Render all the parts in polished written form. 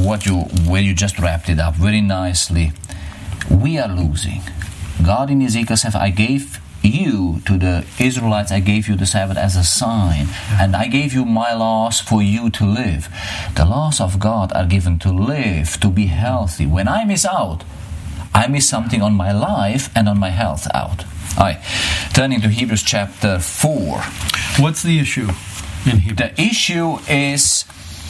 where you just wrapped it up very nicely. We are losing. God in Ezekiel said, I gave you to the Israelites, I gave you the Sabbath as a sign, and I gave you my laws for you to live. The laws of God are given to live, to be healthy. When I miss out, I miss something on my life and on my health out. All right. Turning to Hebrews chapter 4. What's the issue in Hebrews? The issue is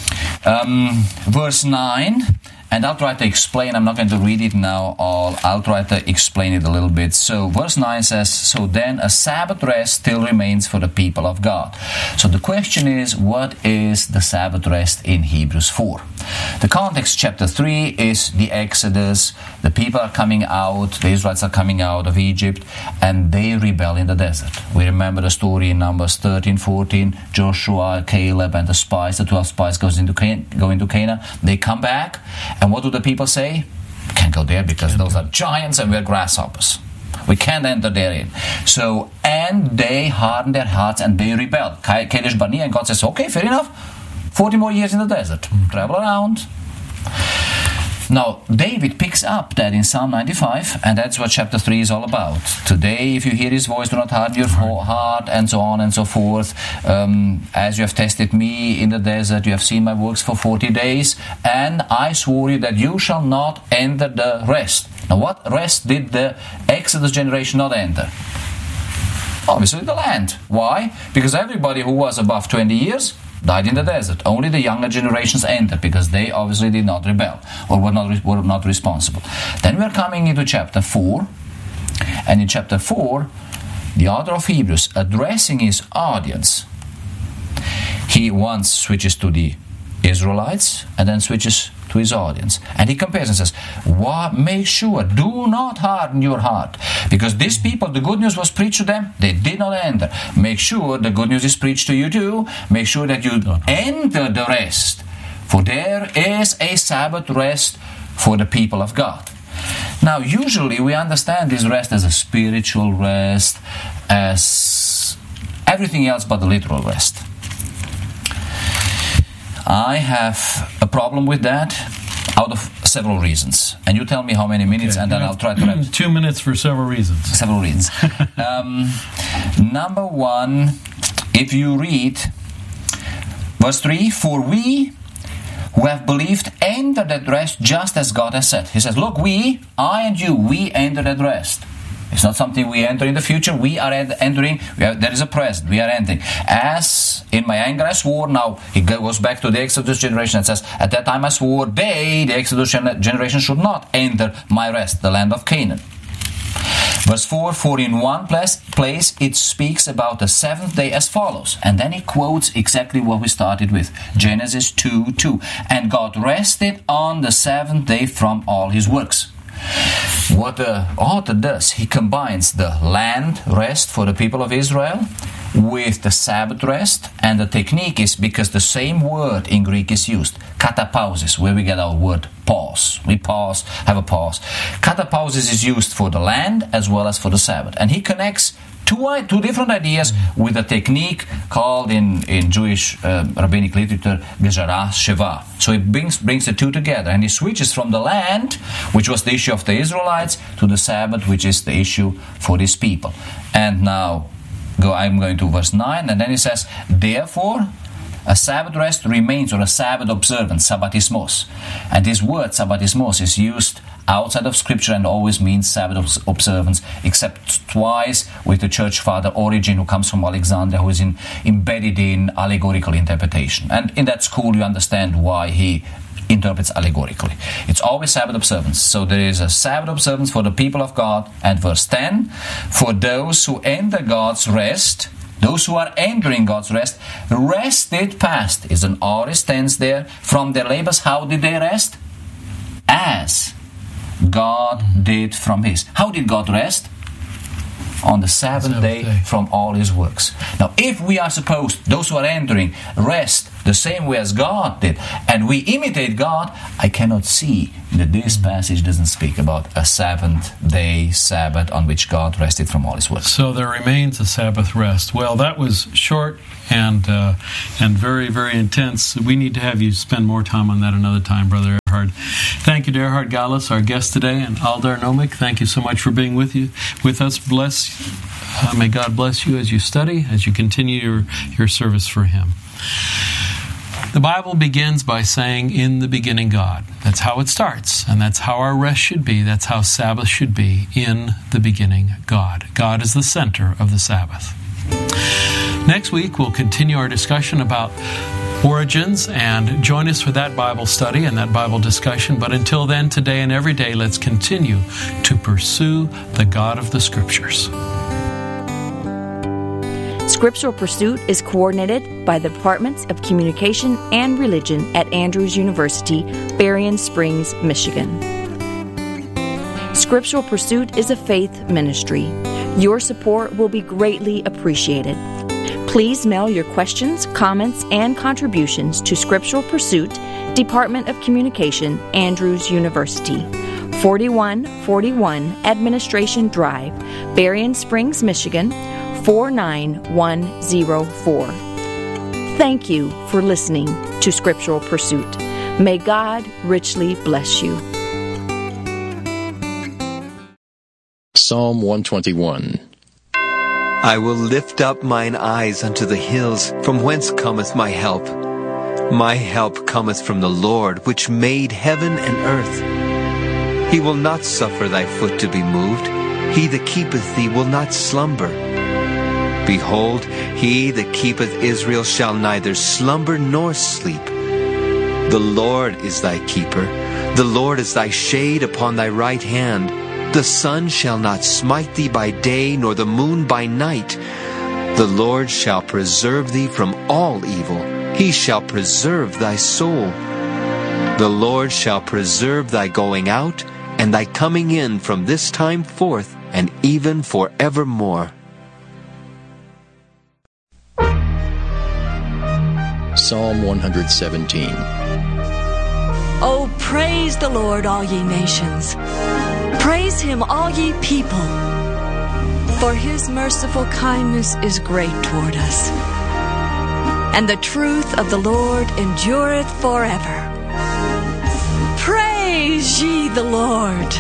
verse 9. And I'll try to explain. I'm not going to read it now all. I'll try to explain it a little bit. So verse 9 says, so then a Sabbath rest still remains for the people of God. So the question is, what is the Sabbath rest in Hebrews 4? The context, chapter 3, is the Exodus. The people are coming out, the Israelites are coming out of Egypt, and they rebel in the desert. We remember the story in Numbers 13, 14, Joshua, Caleb, and the spies, the 12 spies go into Canaan. They come back. And what do the people say? We can't go there because those are giants and we're grasshoppers. We can't enter therein. So, and they harden their hearts and they rebel. Kadesh Barnea, and God says, okay, fair enough. 40 more years in the desert. Travel around. Now, David picks up that in Psalm 95, and that's what chapter 3 is all about. Today, if you hear his voice, do not harden your heart, and so on and so forth. As you have tested me in the desert, you have seen my works for 40 days, and I swore you that you shall not enter the rest. Now, what rest did the Exodus generation not enter? Obviously, the land. Why? Because everybody who was above 20 years died in the desert. Only the younger generations entered because they obviously did not rebel or were not responsible. Then we are coming into chapter 4, and in chapter 4, the author of Hebrews, addressing his audience, he once switches to the Israelites and then switches to his audience. And he compares and says, make sure, do not harden your heart. Because these people, the good news was preached to them, they did not enter. Make sure the good news is preached to you too. Make sure that you enter the rest. For there is a Sabbath rest for the people of God. Now, usually we understand this rest as a spiritual rest, as everything else but the literal rest. I have a problem with that out of several reasons. And you tell me how many minutes, and then I'll try to wrap. 2 minutes for several reasons. Several reasons. Number one, if you read verse 3, for we who have believed enter that rest just as God has said. He says, look, I and you, we enter that rest. It's not something we enter in the future. We are entering. There is a present. We are entering. As in my anger I swore. Now he goes back to the Exodus generation and says, at that time I swore the Exodus generation should not enter my rest, the land of Canaan. Verse 4, for in one place it speaks about the seventh day as follows. And then he quotes exactly what we started with. Genesis 2:2. And God rested on the seventh day from all his works. What the author does, he combines the land rest for the people of Israel with the Sabbath rest, and the technique is because the same word in Greek is used, katapausis, where we get our word pause. We pause, have a pause. Katapausis is used for the land as well as for the Sabbath, and he connects two different ideas with a technique called in Jewish rabbinic literature Gezerah Sheva. So he brings the two together, and he switches from the land, which was the issue of the Israelites, to the Sabbath, which is the issue for these people. And now I'm going to verse 9, and then he says, therefore a Sabbath rest remains, or a Sabbath observance, sabbatismos. And this word sabbatismos is used outside of Scripture and always means Sabbath observance, except twice with the church father Origen, who comes from Alexandria, who is embedded in allegorical interpretation. And in that school you understand why he interprets allegorically. It's always Sabbath observance. So there is a Sabbath observance for the people of God. And verse 10, for those who enter God's rest, those who are entering God's rest, rested past is an aorist tense there, from their labors. How did they rest? As God did from his. How did God rest? On the seventh day from all his works. Now, if we are supposed, those who are entering, rest the same way as God did, and we imitate God, I cannot see that this passage doesn't speak about a seventh-day Sabbath on which God rested from all His work. So there remains a Sabbath rest. Well, that was short and very, very intense. We need to have you spend more time on that another time, Brother Erhard. Thank you to Erhard Gallis, our guest today, and Aldar Nomic. Thank you so much for being with us. May God bless you as you study, as you continue your service for Him. The Bible begins by saying, "In the beginning, God." That's how it starts, and that's how our rest should be. That's how Sabbath should be. In the beginning, God. God is the center of the Sabbath. Next week, we'll continue our discussion about origins, and join us for that Bible study and that Bible discussion. But until then, today and every day, let's continue to pursue the God of the Scriptures. Scriptural Pursuit is coordinated by the Departments of Communication and Religion at Andrews University, Berrien Springs, Michigan. Scriptural Pursuit is a faith ministry. Your support will be greatly appreciated. Please mail your questions, comments, and contributions to Scriptural Pursuit, Department of Communication, Andrews University, 4141 Administration Drive, Berrien Springs, Michigan, 49104. Thank you for listening to Scriptural Pursuit. May God richly bless you. Psalm 121. I will lift up mine eyes unto the hills, from whence cometh my help. My help cometh from the Lord, which made heaven and earth. He will not suffer thy foot to be moved. He that keepeth thee will not slumber. Behold, he that keepeth Israel shall neither slumber nor sleep. The Lord is thy keeper. The Lord is thy shade upon thy right hand. The sun shall not smite thee by day, nor the moon by night. The Lord shall preserve thee from all evil. He shall preserve thy soul. The Lord shall preserve thy going out and thy coming in from this time forth and even forevermore. Psalm 117. Oh, praise the Lord, all ye nations. Praise Him, all ye people. For His merciful kindness is great toward us. And the truth of the Lord endureth forever. Praise ye the Lord.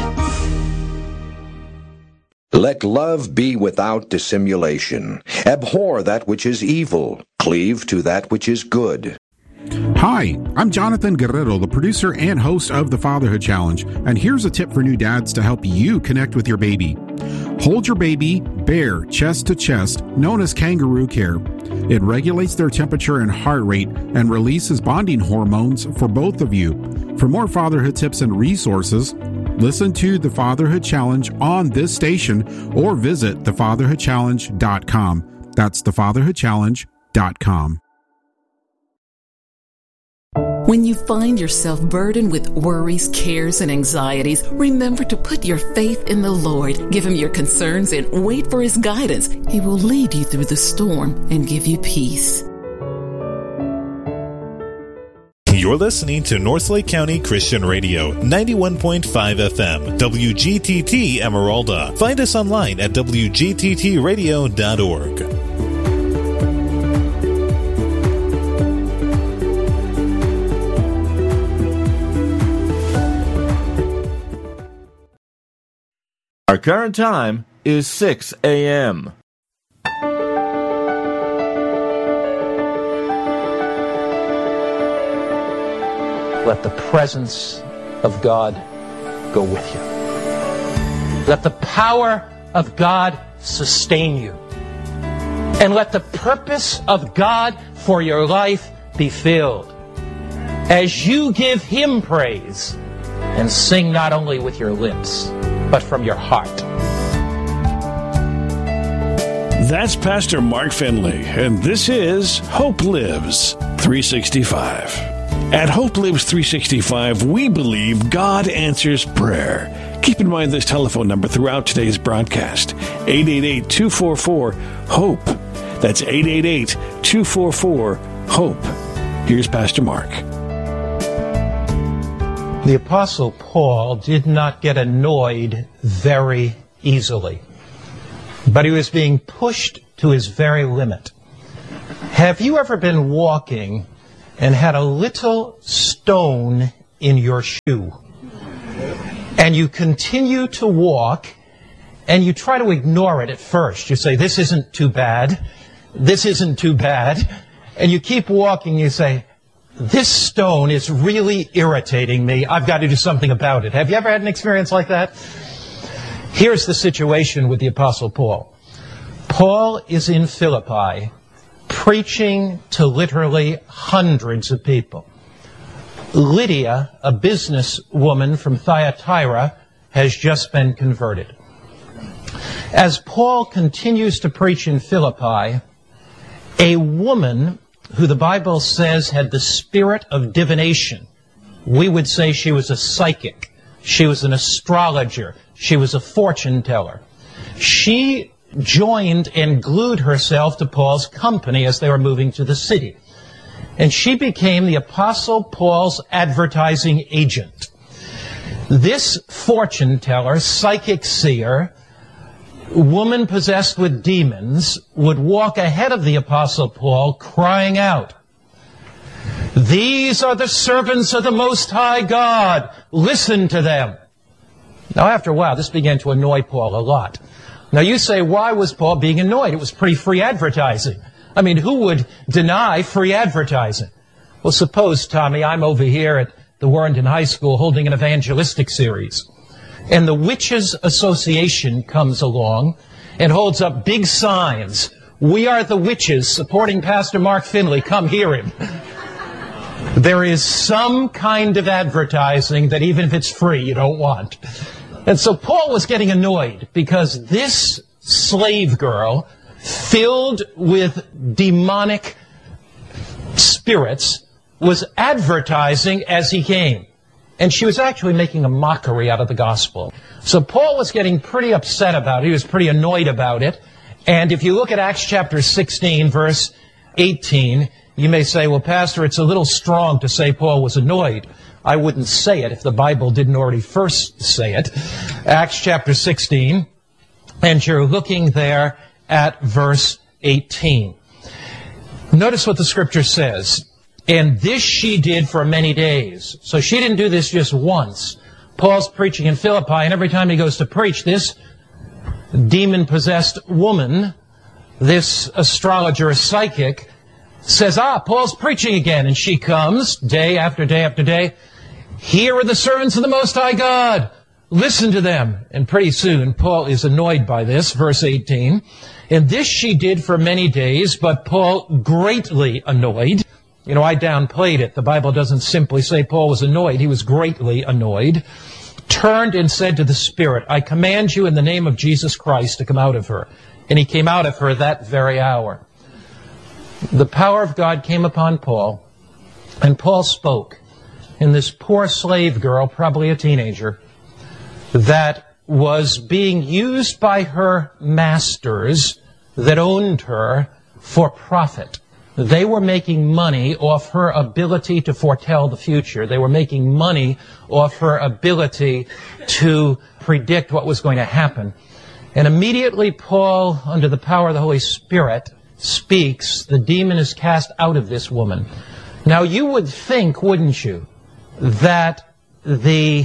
Let love be without dissimulation. Abhor that which is evil. Cleave to that which is good. Hi, I'm Jonathan Guerrero, the producer and host of the Fatherhood Challenge, and here's a tip for new dads to help you connect with your baby. Hold your baby bare, chest to chest, known as kangaroo care. It regulates their temperature and heart rate and releases bonding hormones for both of you. For more fatherhood tips and resources, listen to the Fatherhood Challenge on this station or visit thefatherhoodchallenge.com. That's thefatherhoodchallenge.com. When you find yourself burdened with worries, cares, and anxieties, remember to put your faith in the Lord. Give Him your concerns and wait for His guidance. He will lead you through the storm and give you peace. You're listening to Northlake County Christian Radio, 91.5 FM, WGTT Emeralda. Find us online at wgttradio.org. Our current time is 6 a.m. Let the presence of God go with you. Let the power of God sustain you. And let the purpose of God for your life be filled. As you give Him praise and sing not only with your lips, but from your heart. That's Pastor Mark Finley, and this is Hope Lives 365. At Hope Lives 365, we believe God answers prayer. Keep in mind this telephone number throughout today's broadcast, 888-244-HOPE. That's 888-244-HOPE. Here's Pastor Mark. The Apostle Paul did not get annoyed very easily, but he was being pushed to his very limit. Have you ever been walking and had a little stone in your shoe? And you continue to walk, and you try to ignore it at first. You say, this isn't too bad. This isn't too bad. And you keep walking, you say, this stone is really irritating me. I've got to do something about it. Have you ever had an experience like that? Here's the situation with the Apostle Paul. Paul is in Philippi, preaching to literally hundreds of people. Lydia, a businesswoman from Thyatira, has just been converted. As Paul continues to preach in Philippi, a woman who the Bible says had the spirit of divination, we would say she was a psychic, she was an astrologer, she was a fortune teller. She joined and glued herself to Paul's company as they were moving to the city. And she became the Apostle Paul's advertising agent. This fortune teller, psychic seer, woman possessed with demons, would walk ahead of the Apostle Paul crying out, "These are the servants of the Most High God. Listen to them." Now, after a while, this began to annoy Paul a lot. Now, you say, why was Paul being annoyed? It was pretty free advertising. I mean, who would deny free advertising? Well, suppose, Tommy, I'm over here at the Warrenton High School holding an evangelistic series, and the Witches Association comes along and holds up big signs. "We are the witches supporting Pastor Mark Finley. Come hear him." There is some kind of advertising that even if it's free, you don't want. And so Paul was getting annoyed because this slave girl, filled with demonic spirits, was advertising as he came. And she was actually making a mockery out of the gospel. So Paul was getting pretty upset about it. He was pretty annoyed about it. And if you look at Acts chapter 16, verse 18, you may say, well, Pastor, it's a little strong to say Paul was annoyed. I wouldn't say it if the Bible didn't already first say it. Acts chapter 16, and you're looking there at verse 18. Notice what the scripture says. And this she did for many days. So she didn't do this just once. Paul's preaching in Philippi, and every time he goes to preach, this demon-possessed woman, this astrologer, a psychic, says, Paul's preaching again. And she comes day after day after day. Here are the servants of the Most High God. Listen to them. And pretty soon, Paul is annoyed by this. Verse 18. And this she did for many days, but Paul greatly annoyed. You know, I downplayed it. The Bible doesn't simply say Paul was annoyed. He was greatly annoyed. Turned and said to the Spirit, I command you in the name of Jesus Christ to come out of her. And he came out of her that very hour. The power of God came upon Paul, and Paul spoke. And this poor slave girl, probably a teenager, that was being used by her masters that owned her for profit. They were making money off her ability to foretell the future. They were making money off her ability to predict what was going to happen. And immediately Paul, under the power of the Holy Spirit, speaks. The demon is cast out of this woman. Now you would think, wouldn't you, that the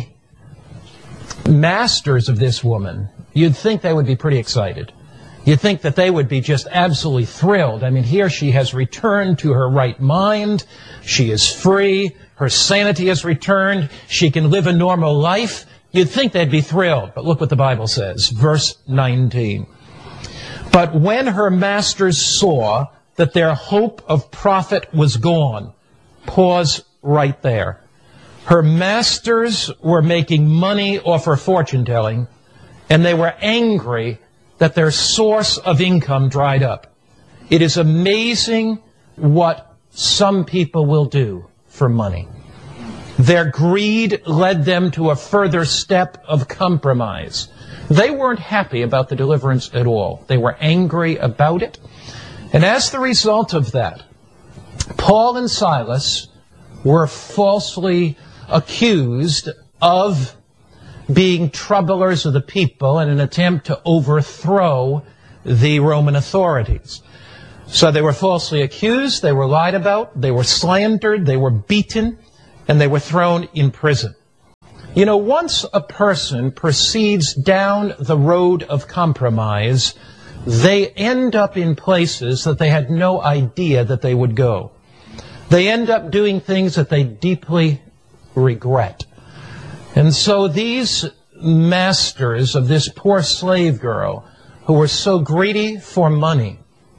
masters of this woman, you'd think they would be pretty excited. You'd think that they would be just absolutely thrilled. I mean, here she has returned to her right mind. She is free. Her sanity has returned. She can live a normal life. You'd think they'd be thrilled. But look what the Bible says. Verse 19. But when her masters saw that their hope of profit was gone, pause right there. Her masters were making money off her fortune-telling, and they were angry that their source of income dried up. It is amazing what some people will do for money. Their greed led them to a further step of compromise. They weren't happy about the deliverance at all. They were angry about it. And as the result of that, Paul and Silas were falsely accused of being troublers of the people in an attempt to overthrow the Roman authorities. So they were falsely accused, they were lied about, they were slandered, they were beaten, and they were thrown in prison. You know, once a person proceeds down the road of compromise, they end up in places that they had no idea that they would go. They end up doing things that they deeply regret. And so these masters of this poor slave girl, who were so greedy for money,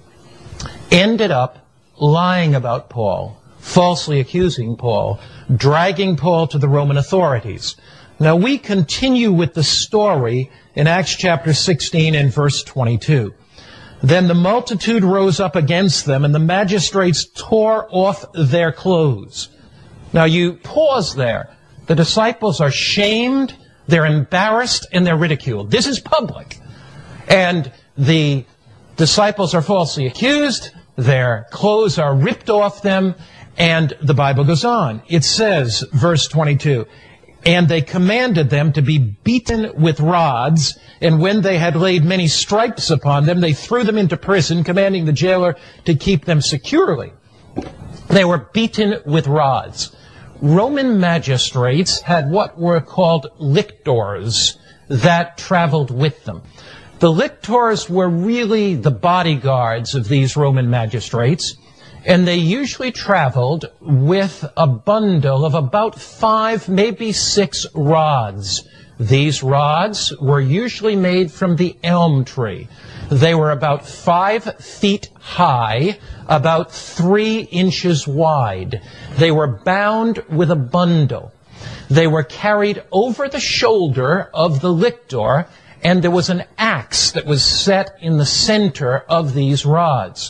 ended up lying about Paul, falsely accusing Paul, dragging Paul to the Roman authorities. Now we continue with the story in Acts chapter 16 and verse 22. Then the multitude rose up against them, and the magistrates tore off their clothes. Now you pause there. The disciples are shamed, they're embarrassed, and they're ridiculed. This is public. And the disciples are falsely accused, their clothes are ripped off them, and the Bible goes on. It says, verse 22, and they commanded them to be beaten with rods, and when they had laid many stripes upon them, they threw them into prison, commanding the jailer to keep them securely. They were beaten with rods. Roman magistrates had what were called lictors that traveled with them. The lictors were really the bodyguards of these Roman magistrates, and they usually traveled with a bundle of about 5, maybe 6 rods. These rods were usually made from the elm tree. They were about 5 feet high, about 3 inches wide. They were bound with a bundle. They were carried over the shoulder of the lictor, and there was an axe that was set in the center of these rods.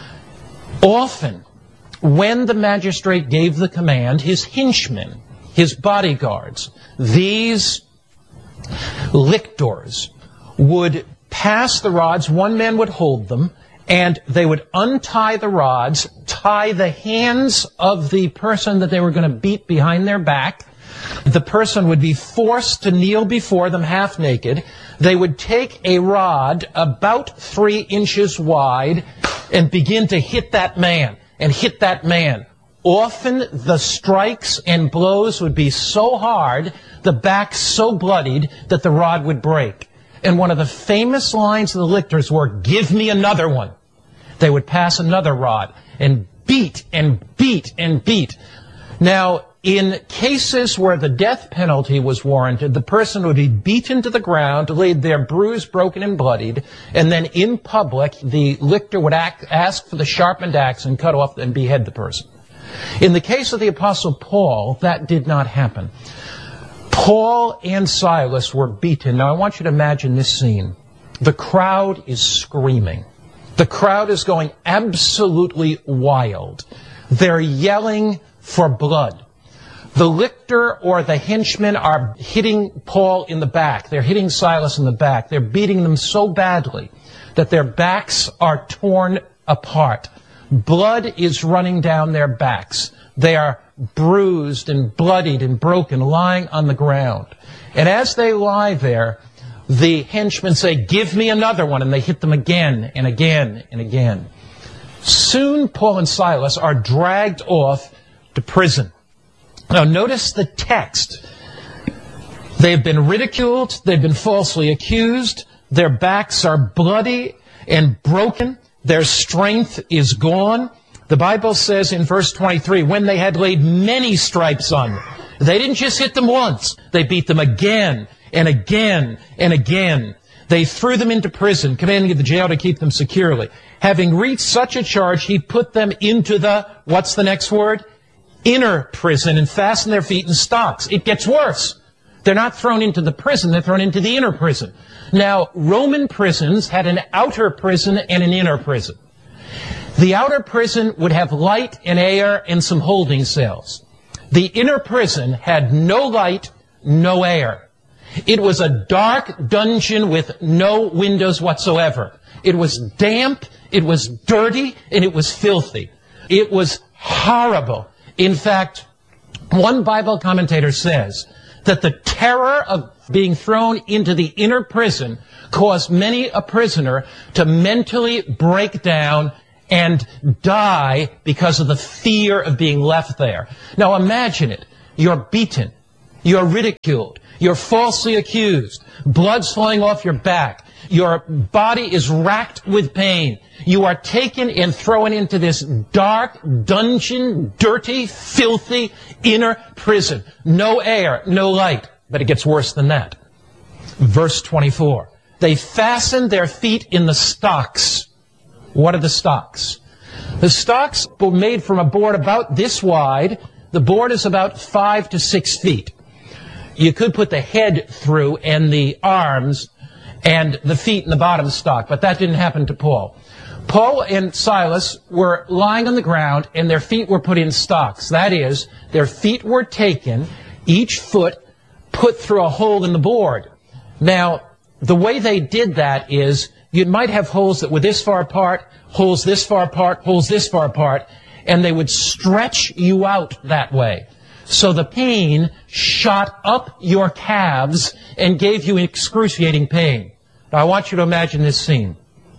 Often, when the magistrate gave the command, his henchmen, his bodyguards, these lictors would pass the rods. One man would hold them, and they would untie the rods, tie the hands of the person that they were going to beat behind their back. The person would be forced to kneel before them half naked. They would take a rod about 3 inches wide and begin to hit that man and hit that man. Often the strikes and blows would be so hard, the back so bloodied, that the rod would break. And one of the famous lines of the lictors were, "Give me another one." They would pass another rod and beat and beat and beat. Now, in cases where the death penalty was warranted, the person would be beaten to the ground, laid there bruised, broken, and bloodied, and then in public, the lictor would ask for the sharpened axe and cut off and behead the person. In the case of the Apostle Paul, that did not happen. Paul and Silas were beaten. Now, I want you to imagine this scene. The crowd is screaming. The crowd is going absolutely wild. They're yelling for blood. The lictor or the henchmen are hitting Paul in the back. They're hitting Silas in the back. They're beating them so badly that their backs are torn apart. Blood is running down their backs. They are bruised and bloodied and broken, lying on the ground. And as they lie there, the henchmen say, "Give me another one," and they hit them again and again and again. Soon Paul and Silas are dragged off to prison. Now notice the text. They've been ridiculed, they've been falsely accused, their backs are bloody and broken, their strength is gone. The Bible says in verse 23, when they had laid many stripes on them, they didn't just hit them once, they beat them again and again and again. They threw them into prison, commanding the jail to keep them securely. Having reached such a charge, he put them into the, what's the next word? Inner prison, and fastened their feet in stocks. It gets worse. They're not thrown into the prison, they're thrown into the inner prison. Now, Roman prisons had an outer prison and an inner prison. The outer prison would have light and air and some holding cells. The inner prison had no light, no air. It was a dark dungeon with no windows whatsoever. It was damp, it was dirty, and it was filthy. It was horrible. In fact, One Bible commentator says that the terror of being thrown into the inner prison caused many a prisoner to mentally break down and die because of the fear of being left there. Now imagine it. You're beaten. You're ridiculed. You're falsely accused. Blood's flowing off your back. Your body is racked with pain. You are taken and thrown into this dark dungeon, dirty, filthy, inner prison. No air, no light. But it gets worse than that. Verse 24. They fastened their feet in the stocks. What are the stocks? The stocks were made from a board about this wide. The board is about 5 to 6 feet. You could put the head through and the arms and the feet in the bottom stock, but that didn't happen to Paul. Paul and Silas were lying on the ground and their feet were put in stocks. That is, their feet were taken, each foot put through a hole in the board. Now, the way they did that is you might have holes that were this far apart, holes this far apart, holes this far apart, and they would stretch you out that way. So the pain shot up your calves and gave you excruciating pain. Now I want you to imagine this scene.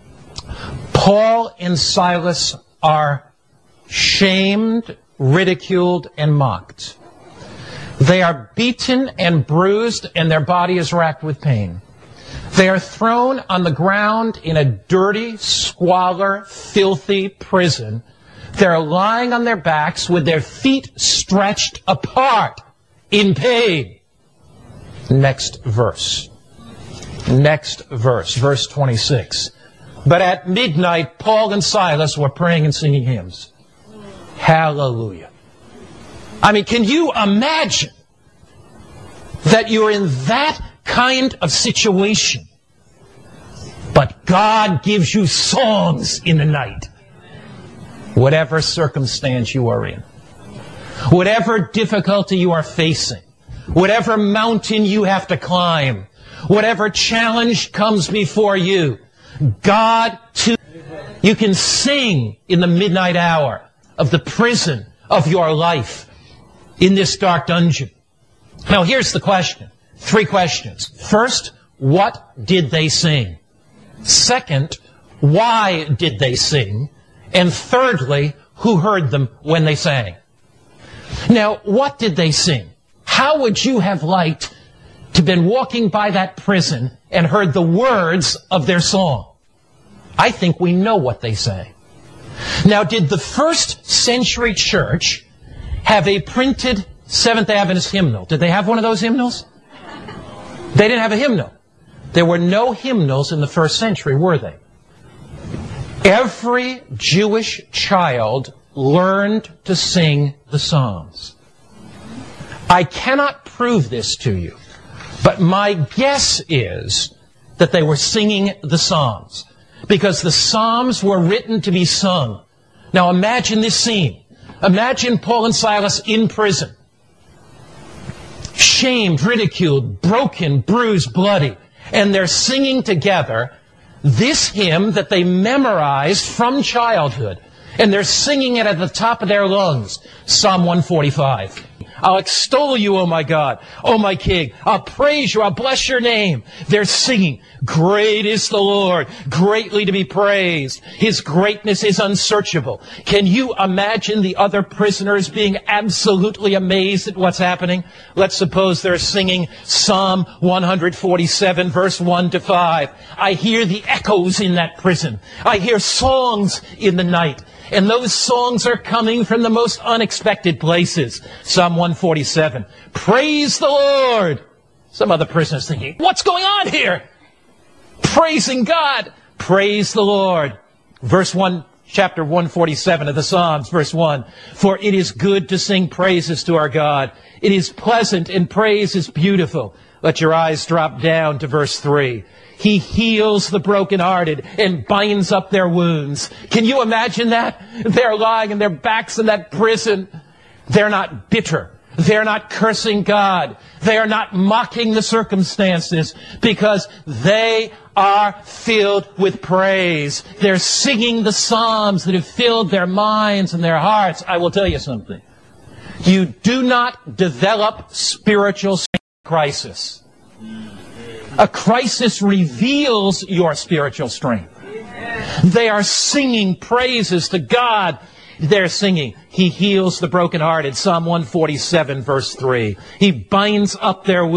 Paul and Silas are shamed, ridiculed, and mocked. They are beaten and bruised, and their body is racked with pain. They are thrown on the ground in a dirty, squalor, filthy prison. They're lying on their backs with their feet stretched apart in pain. Next verse. Next verse. Verse 26. But at midnight, Paul and Silas were praying and singing hymns. Hallelujah. I mean, can you imagine that you're in that kind of situation, but God gives you songs in the night? Whatever circumstance you are in, whatever difficulty you are facing, whatever mountain you have to climb, whatever challenge comes before you, God too, you can sing in the midnight hour of the prison of your life in this dark dungeon. Now here's the question. 3 questions. First, what did they sing? Second, why did they sing? And thirdly, who heard them when they sang? Now, what did they sing? How would you have liked to have been walking by that prison and heard the words of their song? I think we know what they sang. Now, did the first century church have a printed Seventh Adventist hymnal? Did they have one of those hymnals? They didn't have a hymnal. There were no hymnals in the first century, were they? Every Jewish child learned to sing the Psalms. I cannot prove this to you, but my guess is that they were singing the Psalms, because the Psalms were written to be sung. Now imagine this scene. Imagine Paul and Silas in prison, shamed, ridiculed, broken, bruised, bloody, and they're singing together this hymn that they memorized from childhood. And they're singing it at the top of their lungs. Psalm 145. I'll extol you, O my God, O my King. I'll praise you, I'll bless your name. They're singing, great is the Lord, greatly to be praised. His greatness is unsearchable. Can you imagine the other prisoners being absolutely amazed at what's happening? Let's suppose they're singing Psalm 147, verse 1 to 5. I hear the echoes in that prison. I hear songs in the night. And those songs are coming from the most unexpected places. Psalm 147. Praise the Lord. Some other prisoners thinking, what's going on here? Praising God. Praise the Lord. Verse 1, chapter 147 of the Psalms, verse 1. For it is good to sing praises to our God. It is pleasant and praise is beautiful. Let your eyes drop down to verse 3. He heals the brokenhearted and binds up their wounds. Can you imagine that? They're lying on their backs in that prison. They're not bitter. They're not cursing God. They are not mocking the circumstances, because they are filled with praise. They're singing the Psalms that have filled their minds and their hearts. I will tell you something. You do not develop spiritual strength in a crisis. A crisis reveals your spiritual strength. They are singing praises to God. They're singing, He heals the brokenhearted. Psalm 147, verse 3. He binds up their wounds.